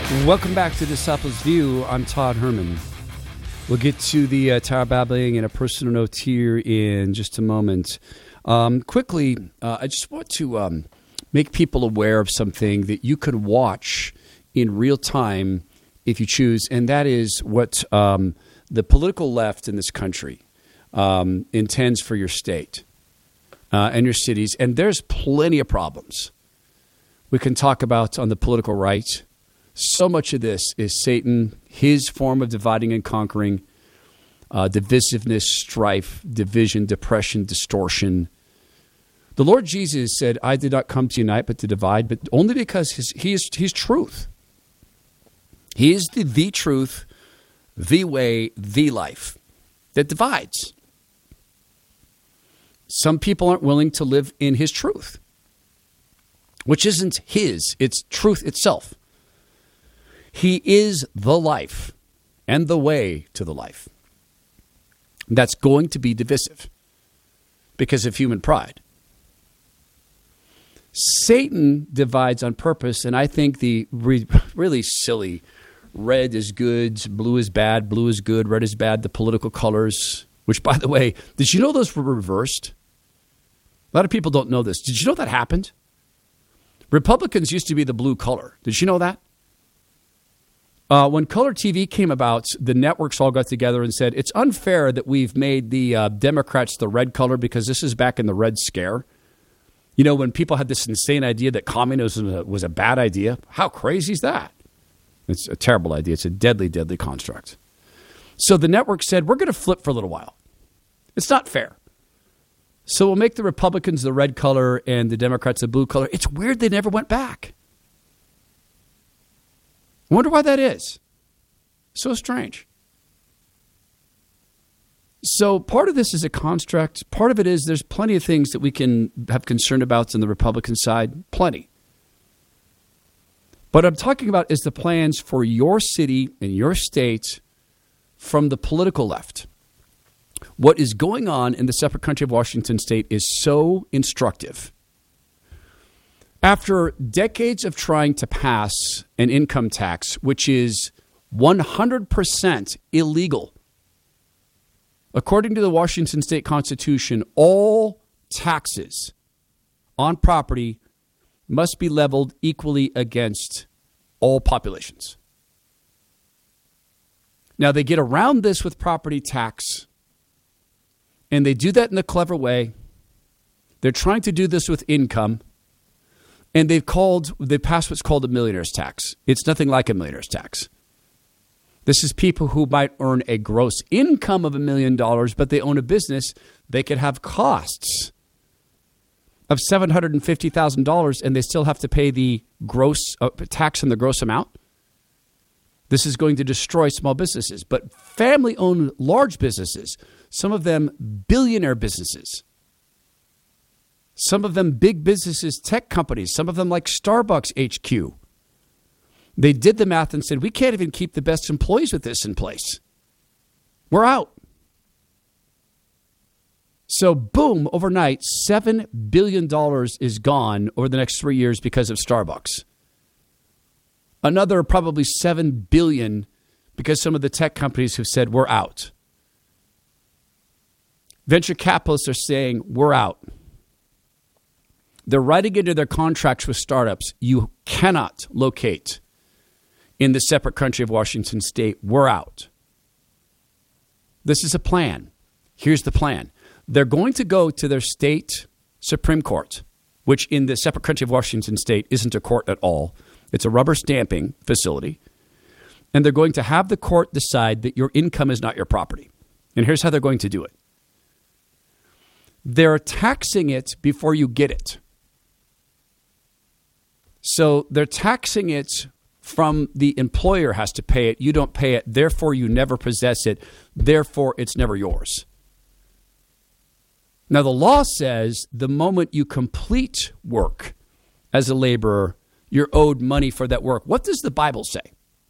Welcome back to Disciples View. I'm Todd Herman. We'll get to the Tower Babbling and a personal note here in just a moment. Quickly, I just want to make people aware of something that you could watch in real time if you choose, and that is what the political left in this country intends for your state and your cities. And there's plenty of problems we can talk about on the political right. So much of this is Satan, his form of dividing and conquering, divisiveness, strife, division, depression, distortion. The Lord Jesus said, I did not come to unite but to divide, but only because he's truth. He is the truth, the way, the life that divides. Some people aren't willing to live in his truth, which isn't his, it's truth itself. He is the life and the way to the life. That's going to be divisive because of human pride. Satan divides on purpose, and I think the really silly red is good, blue is bad, blue is good, red is bad, the political colors, which, by the way, did you know those were reversed? A lot of people don't know this. Did you know that happened? Republicans used to be the blue color. Did you know that? When color TV came about, the networks all got together and said, it's unfair that we've made the Democrats the red color because this is back in the Red Scare. You know, when people had this insane idea that communism was a bad idea. How crazy is that? It's a terrible idea. It's a deadly, deadly construct. So the network said, we're going to flip for a little while. It's not fair. So we'll make the Republicans the red color and the Democrats the blue color. It's weird they never went back. I wonder why that is. So strange. So part of this is a construct. Part of it is there's plenty of things that we can have concern about on the Republican side. Plenty. But I'm talking about is the plans for your city and your state from the political left. What is going on in the separate country of Washington state is so instructive. After decades of trying to pass an income tax, which is 100% illegal, according to the Washington State Constitution, all taxes on property must be leveled equally against all populations. Now, they get around this with property tax, and they do that in a clever way. They're trying to do this with income. And they passed what's called a millionaire's tax. It's nothing like a millionaire's tax. This is people who might earn a gross income of $1 million, but they own a business. They could have costs of $750,000, and they still have to pay the gross tax on the gross amount. This is going to destroy small businesses, but family-owned large businesses, some of them billionaire businesses, some of them big businesses, tech companies, some of them like Starbucks HQ. They did the math and said, we can't even keep the best employees with this in place. We're out. So boom, overnight, $7 billion is gone over the next 3 years because of Starbucks. Another probably $7 billion because some of the tech companies have said, we're out. Venture capitalists are saying, we're out. They're writing into their contracts with startups, you cannot locate in the separate country of Washington state. We're out. This is a plan. Here's the plan. They're going to go to their state Supreme Court, which in the separate country of Washington state isn't a court at all. It's a rubber stamping facility. And they're going to have the court decide that your income is not your property. And here's how they're going to do it. They're taxing it before you get it. So they're taxing it from the employer has to pay it. You don't pay it. Therefore, you never possess it. Therefore, it's never yours. Now, the law says the moment you complete work as a laborer, you're owed money for that work. What does the Bible say?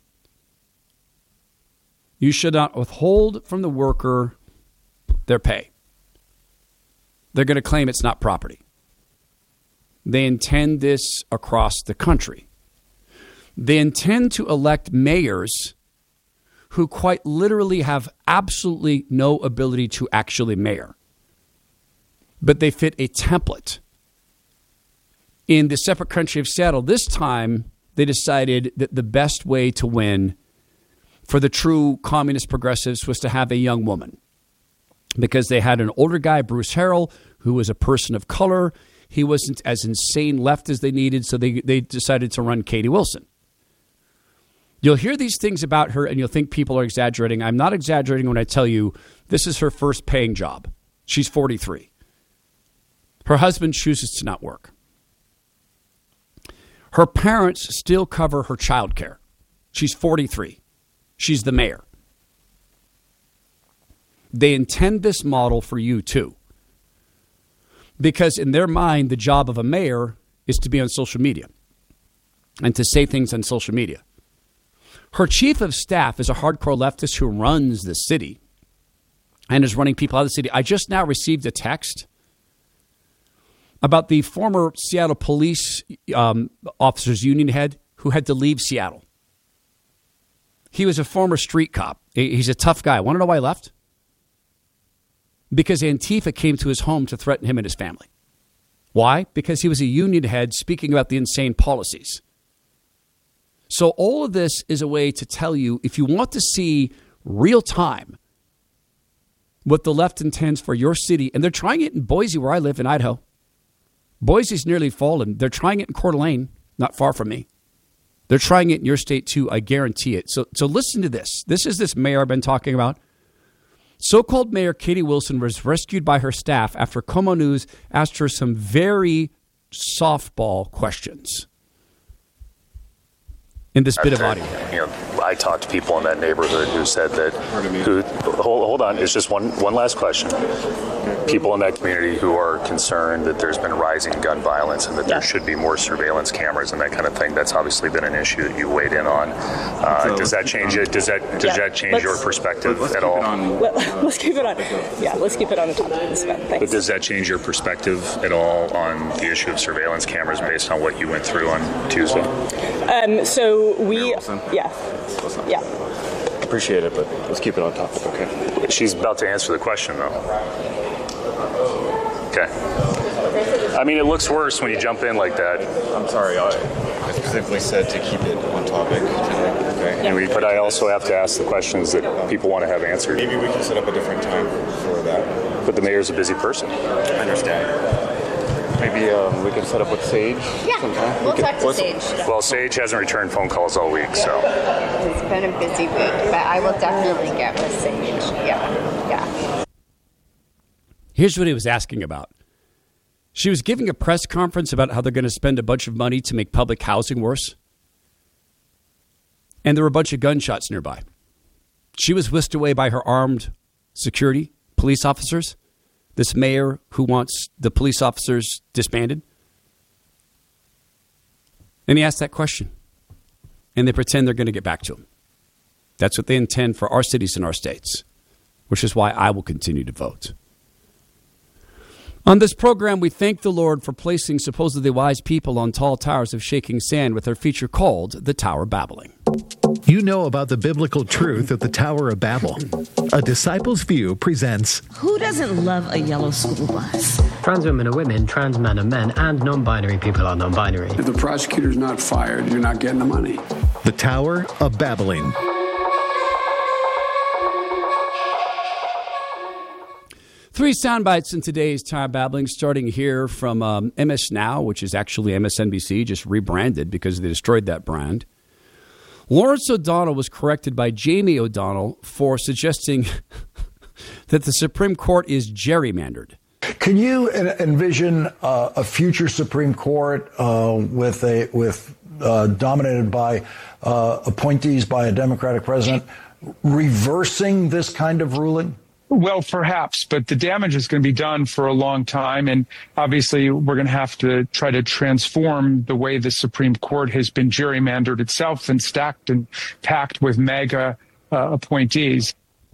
You should not withhold from the worker their pay. They're going to claim it's not property. They intend this across the country. They intend to elect mayors who quite literally have absolutely no ability to actually mayor. But they fit a template. In the separate country of Seattle, this time they decided that the best way to win for the true communist progressives was to have a young woman. Because they had an older guy, Bruce Harrell, who was a person of color. He wasn't as insane left as they needed, so they decided to run Katie Wilson. You'll hear these things about her and you'll think people are exaggerating. I'm not exaggerating when I tell you this is her first paying job. She's 43. Her husband chooses to not work. Her parents still cover her child care. She's 43. She's the mayor. They intend this model for you too. Because in their mind, the job of a mayor is to be on social media and to say things on social media. Her chief of staff is a hardcore leftist who runs the city and is running people out of the city. I just now received a text about the former Seattle police officers union head who had to leave Seattle. He was a former street cop. He's a tough guy. Want to know why he left? Because Antifa came to his home to threaten him and his family. Why? Because he was a union head speaking about the insane policies. So all of this is a way to tell you, if you want to see real time what the left intends for your city, and they're trying it in Boise, where I live in Idaho. Boise's nearly fallen. They're trying it in Coeur d'Alene, not far from me. They're trying it in your state too. I guarantee it. So listen to this. This is this mayor I've been talking about. So-called Mayor Katie Wilson was rescued by her staff after Como News asked her some very softball questions in this bit of audio. I talked to people in that neighborhood who said that, hold on, it's just one last question. People in that community who are concerned that there's been rising gun violence and that there should be more surveillance cameras and that kind of thing. That's obviously been an issue that you weighed in on. Does that change it? Does that change your perspective at all? Let's keep it on. Yeah, let's keep it on the top of this event. Thanks. But does that change your perspective at all on the issue of surveillance cameras based on what you went through on Tuesday? Yeah. Appreciate it, but let's keep it on topic, okay? She's about to answer the question, though. Okay. I mean, it looks worse when you jump in like that. I'm sorry, I specifically said to keep it on topic. Okay. But I also have to ask the questions that people want to have answered. Maybe we can set up a different time for that. But the mayor's a busy person. I understand. Maybe we can set up with Sage sometime. We'll talk to Sage. Well, Sage hasn't returned phone calls all week, so. It's been a busy week, but I will definitely get with Sage. Yeah. Here's what he was asking about. She was giving a press conference about how they're going to spend a bunch of money to make public housing worse. And there were a bunch of gunshots nearby. She was whisked away by her armed security, police officers. This mayor who wants the police officers disbanded. And he asked that question. And they pretend they're going to get back to him. That's what they intend for our cities and our states, which is why I will continue to vote. On this program, we thank the Lord for placing supposedly wise people on tall towers of shaking sand with our feature called The Tower Babbling. You know about the biblical truth of the Tower of Babel. A Disciple's View presents Who doesn't love a yellow school bus? Trans women are women, trans men are men, and non-binary people are non-binary. If the prosecutor's not fired, you're not getting the money. The Tower of Babbling. Three sound bites in today's Tower Babbling, starting here from MS Now, which is actually MSNBC, just rebranded because they destroyed that brand. Lawrence O'Donnell was corrected by Jamie O'Donnell for suggesting that the Supreme Court is gerrymandered. Can you envision a future Supreme Court dominated by appointees by a Democratic president reversing this kind of ruling? Well, perhaps, but the damage is going to be done for a long time. And obviously, we're going to have to try to transform the way the Supreme Court has been gerrymandered itself and stacked and packed with MAGA appointees.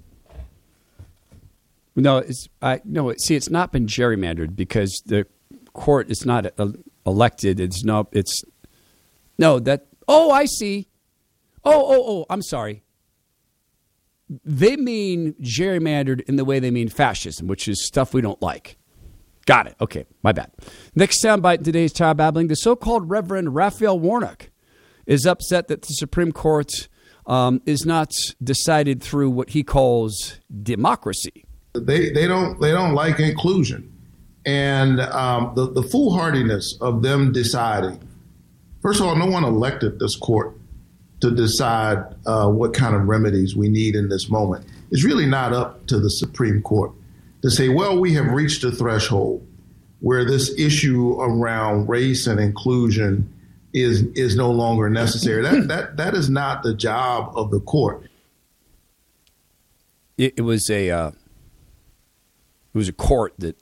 No, it's not been gerrymandered because the court is not elected. Oh, I see. Oh, I'm sorry. They mean gerrymandered in the way they mean fascism, which is stuff we don't like. Got it. Okay, my bad. Next soundbite in today's Tower Babbling. The so-called Reverend Raphael Warnock is upset that the Supreme Court is not decided through what he calls democracy. They don't like inclusion, and the foolhardiness of them deciding. First of all, no one elected this court to decide what kind of remedies we need in this moment. It's really not up to the Supreme Court to say, well, we have reached a threshold where this issue around race and inclusion is no longer necessary. That is not the job of the court. It was a court that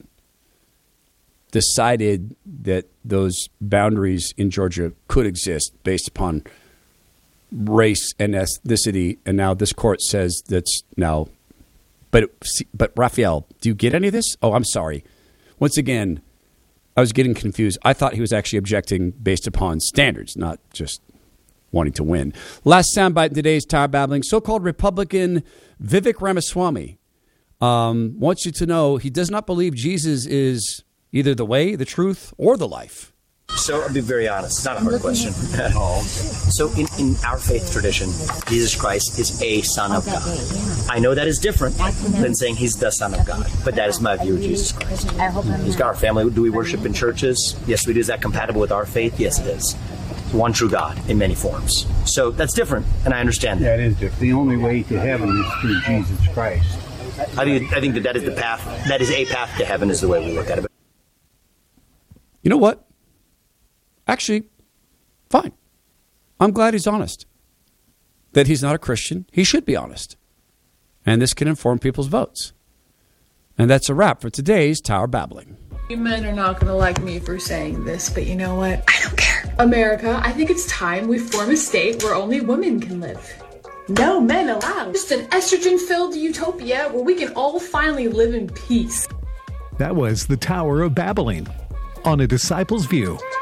decided that those boundaries in Georgia could exist based upon race and ethnicity, and now this court says that's now. But Raphael, do you get any of this? Oh, I'm sorry. Once again, I was getting confused. I thought he was actually objecting based upon standards, not just wanting to win. Last soundbite in today's Tower Babbling. So-called Republican Vivek Ramaswamy wants you to know he does not believe Jesus is either the way, the truth, or the life. So I'll be very honest. It's not a hard question at all. So in our faith tradition, Jesus Christ is a son of God. I know that is different than saying he's the son of God, but that is my view of Jesus Christ. He's got our family. Do we worship in churches? Yes, we do. Is that compatible with our faith? Yes, it is. One true God in many forms. So that's different, and I understand that. That is different. The only way to heaven is through Jesus Christ. I think that is the path. That is a path to heaven is the way we look at it. You know what? Actually, fine. I'm glad he's honest. That he's not a Christian. He should be honest. And this can inform people's votes. And that's a wrap for today's Tower Babbling. You men are not going to like me for saying this, but you know what? I don't care. America, I think it's time we form a state where only women can live. No men allowed. Just an estrogen-filled utopia where we can all finally live in peace. That was the Tower of Babbling on A Disciple's View.